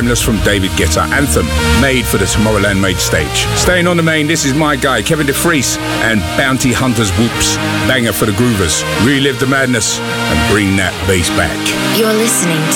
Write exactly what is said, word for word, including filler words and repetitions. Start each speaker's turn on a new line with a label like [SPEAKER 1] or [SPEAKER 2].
[SPEAKER 1] Timeless from David Guetta. Anthem, made for the Tomorrowland main stage. Staying on the main, this is my guy, Kevin DeFries and Bounty Hunters Whoops. Banger for the groovers. Relive the madness and bring that bass back.
[SPEAKER 2] You're listening